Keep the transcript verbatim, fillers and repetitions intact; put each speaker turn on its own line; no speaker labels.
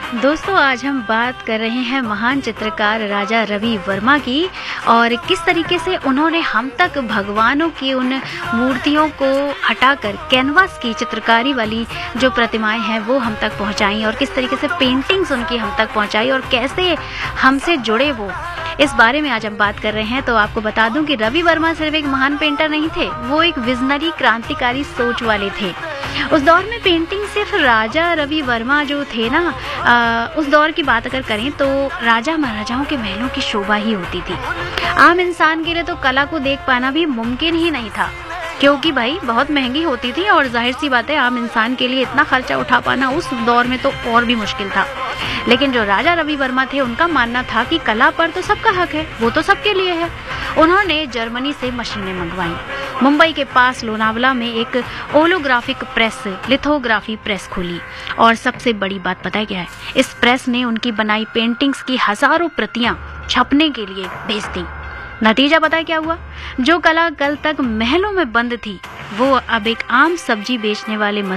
दोस्तों, आज हम बात कर रहे हैं महान चित्रकार राजा रवि वर्मा की और किस तरीके से उन्होंने हम तक भगवानों की उन मूर्तियों को हटाकर कैनवास की चित्रकारी वाली जो प्रतिमाएं हैं वो हम तक पहुंचाई और किस तरीके से पेंटिंग्स उनकी हम तक पहुंचाई और कैसे हमसे जुड़े वो, इस बारे में आज हम बात कर रहे हैं। तो आपको बता दूं कि रवि वर्मा सिर्फ एक महान पेंटर नहीं थे, वो एक विजनरी क्रांतिकारी सोच वाले थे। उस दौर में पेंटिंग सिर्फ राजा रवि वर्मा जो थे ना, आ, उस दौर की बात अगर करें तो राजा महाराजाओं के महलों की शोभा ही होती थी। आम इंसान के लिए तो कला को देख पाना भी मुमकिन ही नहीं था, क्योंकि भाई बहुत महंगी होती थी और जाहिर सी बात है आम इंसान के लिए इतना खर्चा उठा पाना उस दौर में तो और भी मुश्किल था। लेकिन जो राजा रवि वर्मा थे उनका मानना था कि कला पर तो सबका हक है, वो तो सबके लिए है। उन्होंने जर्मनी से मशीनें मंगवाई, मुंबई के पास लोनावला में एक ओलोग्राफिक प्रेस, लिथोग्राफी प्रेस खोली और सबसे बड़ी बात पता है क्या है, इस प्रेस ने उनकी बनाई पेंटिंग्स की हजारों प्रतियां छपने के लिए भेज दी। नतीजा पता है क्या हुआ? जो कला कल तक महलों में बंद थी वो अब एक आम सब्जी बेचने वाले